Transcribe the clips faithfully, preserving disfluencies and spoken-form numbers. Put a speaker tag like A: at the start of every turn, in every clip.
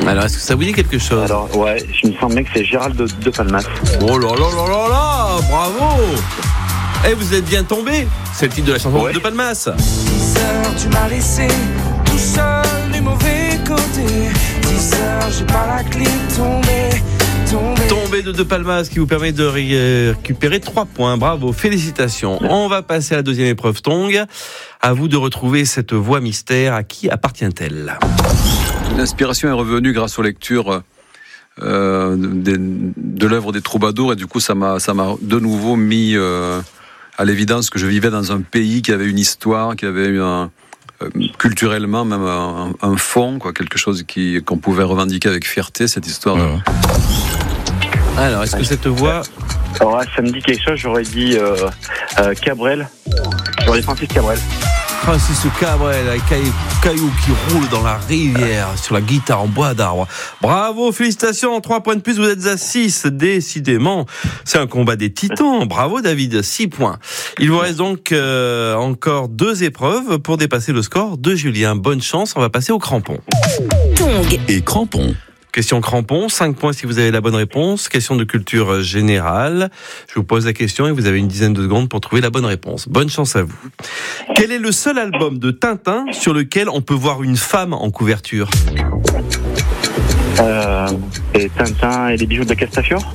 A: Alors, est-ce que ça vous dit quelque chose?
B: Alors, ouais, je me semblais que c'est Gérald de, de Palmas.
A: Oh là là là là là, bravo. Eh, vous êtes bien tombé. C'est le titre de la chanson ouais. de Palmas.
C: dix heures, tu m'as laissé tout seul du mauvais côté. dix heures, j'ai pas la clé, tombé, tombé.
A: Tombé de De Palmas qui vous permet de récupérer trois points. Bravo, félicitations. On va passer à la deuxième épreuve Tongue. À vous de retrouver cette voix mystère. À qui appartient-elle?
D: L'inspiration est revenue grâce aux lectures euh, de, de l'œuvre des troubadours et du coup ça m'a, ça m'a de nouveau mis euh, à l'évidence que je vivais dans un pays qui avait une histoire, qui avait un, euh, culturellement même un, un fond, quoi, quelque chose qui, qu'on pouvait revendiquer avec fierté, cette histoire. De...
A: Alors, est-ce que cette voix...
B: Alors, ça me dit quelque chose, j'aurais dit euh, euh, Cabrel. J'aurais dit Francis Cabrel.
A: Francis Cabrel, avec caillou qui roule dans la rivière sur la guitare en bois d'arbre. Bravo, félicitations, trois points de plus, vous êtes à six. Décidément, c'est un combat des titans. Bravo David, six points. Il vous reste donc euh, encore deux épreuves pour dépasser le score de Julien. Bonne chance, on va passer au crampon.
E: Tongue
F: et crampon.
A: Question crampon, cinq points si vous avez la bonne réponse. Question de culture générale. Je vous pose la question et vous avez une dizaine de secondes pour trouver la bonne réponse. Bonne chance à vous. Quel est le seul album de Tintin sur lequel on peut voir une femme en couverture?
B: Euh, et Tintin et les bijoux de la Castafiore.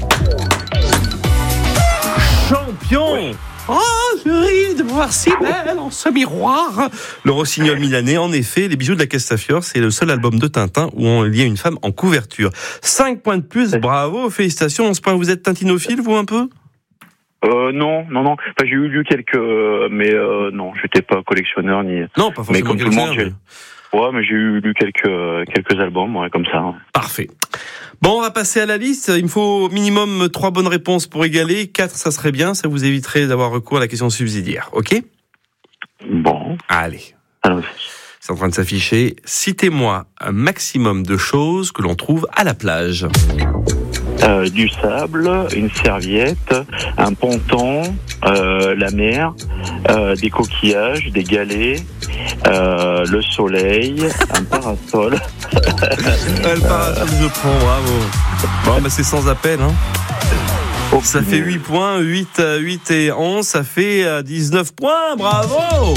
A: Champion! Oui. Oh, je ris de me voir si belle en ce miroir. Le Rossignol milanais, en effet, les bijoux de la Castafiore, c'est le seul album de Tintin où il y a une femme en couverture. cinq points de plus, bravo, félicitations. On se parle, vous êtes tintinophile, vous, un peu?
B: Euh, non, non, non. Enfin, j'ai eu lu quelques, euh, mais euh, non, j'étais pas collectionneur ni.
A: Non, pas forcément.
B: Mais comme tout le monde, j'ai...
A: Mais...
B: ouais, mais j'ai eu lu quelques quelques albums, ouais, comme ça.
A: Parfait. Bon, on va passer à la liste. Il me faut minimum trois bonnes réponses pour égaler. Quatre, ça serait bien. Ça vous éviterait d'avoir recours à la question subsidiaire. OK?
B: Bon.
A: Allez.
B: Allons-y.
A: C'est en train de s'afficher. Citez-moi un maximum de choses que l'on trouve à la plage.
B: Euh, du sable, une serviette, un ponton, euh, la mer, euh, des coquillages, des galets, euh, le soleil, un parasol.
A: Le parasol, je prends, bravo. Bon, bah c'est sans appel, hein. Oh, ça fait huit points, huit, huit et onze, ça fait dix-neuf points, bravo.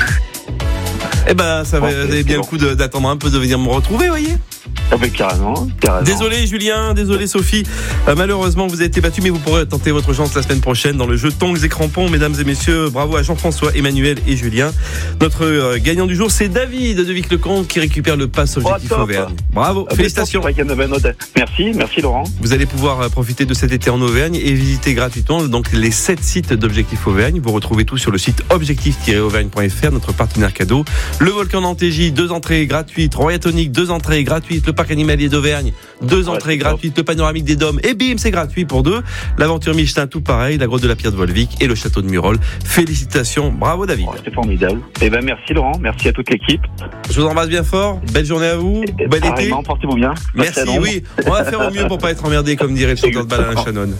A: Eh ben, ça va, vous avez bien le coup de, d'attendre un peu de venir me retrouver, vous voyez.
B: Ah ben carrément, carrément.
A: Désolé Julien, désolé Sophie. Euh, malheureusement, vous avez été battu, mais vous pourrez tenter votre chance la semaine prochaine dans le jeu Tongs et Crampons. Mesdames et messieurs, bravo à Jean-François, Emmanuel et Julien. Notre euh, gagnant du jour, c'est David de Vic-le-Comte qui récupère le pass Objectif
B: oh,
A: Auvergne. Bravo, ah, félicitations.
B: Merci, merci Laurent.
A: Vous allez pouvoir euh, profiter de cet été en Auvergne et visiter gratuitement donc les sept sites d'Objectif Auvergne. Vous retrouvez tout sur le site objectif tiret auvergne point f r, notre partenaire cadeau. Le Volcan d'Antégy, deux entrées gratuites. Royatonique, deux entrées gratuites. Le parc animalier d'Auvergne, deux entrées ouais, gratuites, le panoramique des Dômes, et bim, c'est gratuit pour deux. L'aventure Michelin, tout pareil, la grotte de la Pierre de Volvic et le château de Murol. Félicitations, bravo David.
B: Oh, c'est formidable. Eh ben merci Laurent, merci à toute l'équipe.
A: Je vous embrasse bien fort, belle journée à vous, et bel été.
B: Portez-vous bien.
A: Merci, oui, on va faire au mieux pour pas être emmerdé, comme dirait le chanteur de bal Alain Chanon.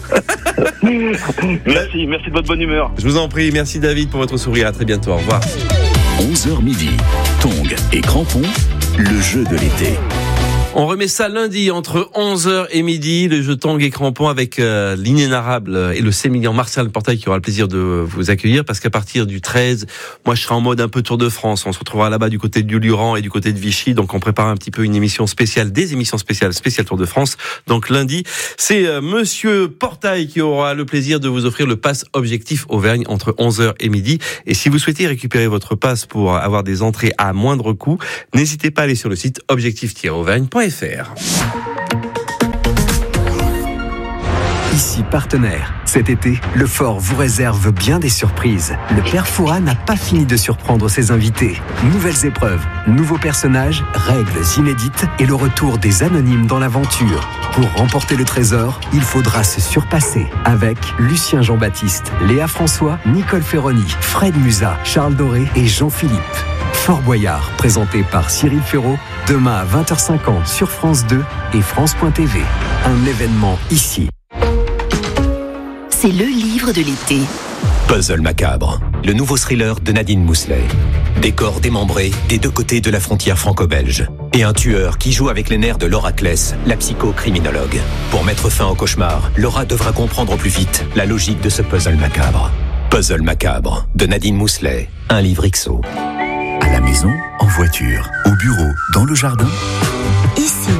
B: Merci, merci de votre bonne humeur.
A: Je vous en prie, merci David pour votre sourire, à très bientôt, au revoir.
F: onze heures midi, Tongs et Crampons, le jeu de l'été.
A: On remet ça lundi entre onze heures et midi, le jeu Tongs et Crampons avec euh, l'inénarrable et le sémillant Martial Portail qui aura le plaisir de vous accueillir parce qu'à partir du treize, moi je serai en mode un peu Tour de France. On se retrouvera là-bas du côté de Luluran et du côté de Vichy, donc on prépare un petit peu une émission spéciale, des émissions spéciales, spéciales Tour de France. Donc lundi, c'est euh, Monsieur Portail qui aura le plaisir de vous offrir le pass Objectif Auvergne entre onze heures et midi. Et si vous souhaitez récupérer votre pass pour avoir des entrées à moindre coût, n'hésitez pas à aller sur le site objectif tiret auvergne point f r.
G: Ici partenaire. Cet été, le Fort vous réserve bien des surprises. Le Père Fouras n'a pas fini de surprendre ses invités. Nouvelles épreuves, nouveaux personnages, règles inédites et le retour des anonymes dans l'aventure. Pour remporter le trésor, il faudra se surpasser avec Lucien Jean-Baptiste, Léa François, Nicole Ferroni, Fred Musa, Charles Doré et Jean-Philippe. Fort Boyard, présenté par Cyril Ferraud, demain à vingt heures cinquante sur France deux et France point t v. Un événement ici.
E: C'est le livre de l'été.
H: Puzzle macabre, le nouveau thriller de Nadine Mousselet. Décor démembré des deux côtés de la frontière franco-belge. Et un tueur qui joue avec les nerfs de Laura Kless, la psychocriminologue. Pour mettre fin au cauchemar, Laura devra comprendre au plus vite la logique de ce puzzle macabre. Puzzle macabre, de Nadine Mousselet, un livre X O.
F: À la maison, en voiture, au bureau, dans le jardin.
E: Ici